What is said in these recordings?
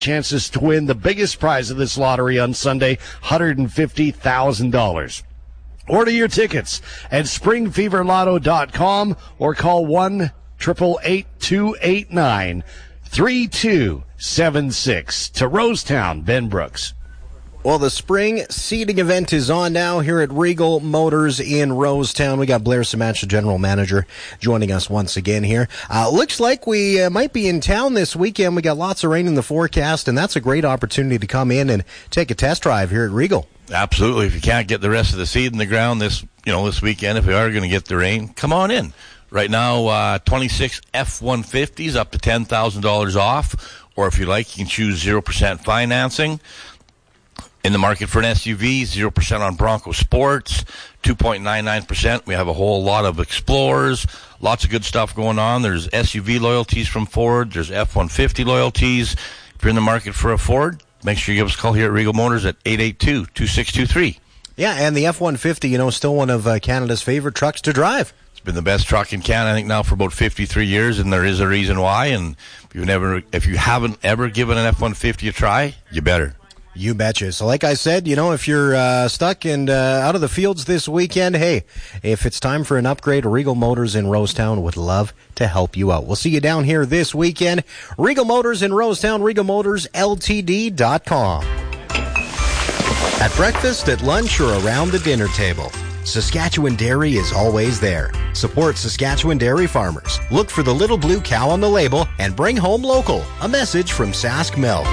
chances to win the biggest prize of this lottery on Sunday, $150,000. Order your tickets at springfeverlotto.com or call 1-888-289-3276 to Rosetown, Ben Brooks. Well, the spring seating event is on now here at Regal Motors in Rosetown. We got Blair Samach, the general manager, joining us once again here. Looks like we might be in town this weekend. We got lots of rain in the forecast, and that's a great opportunity to come in and take a test drive here at Regal. Absolutely. If you can't get the rest of the seed in the ground this weekend, if we are going to get the rain, come on in. Right now, 26 F-150s up to $10,000 off, or if you like, you can choose 0% financing. In the market for an SUV, 0% on Bronco Sports, 2.99%. We have a whole lot of Explorers, lots of good stuff going on. There's SUV loyalties from Ford. There's F-150 loyalties. If you're in the market for a Ford, make sure you give us a call here at Regal Motors at 882-2623. Yeah, and the F-150, still one of Canada's favorite trucks to drive. It's been the best truck in Canada, I think, now for about 53 years, and there is a reason why. And if you haven't ever given an F-150 a try, you better. You betcha. So like I said, if you're stuck and out of the fields this weekend, hey, if it's time for an upgrade, Regal Motors in Rosetown would love to help you out. We'll see you down here this weekend. Regal Motors in Rosetown, regalmotorsltd.com. At breakfast, at lunch, or around the dinner table, Saskatchewan Dairy is always there. Support Saskatchewan dairy farmers. Look for the little blue cow on the label and bring home local. A message from Sask Milk.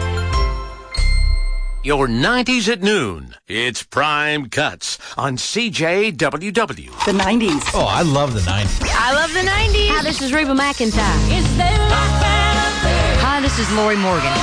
Your 90s at noon. It's Prime Cuts on CJWW. The 90s. Oh, I love the 90s. I love the 90s. Hi, this is Reba McEntire. Hi, this is Lori Morgan.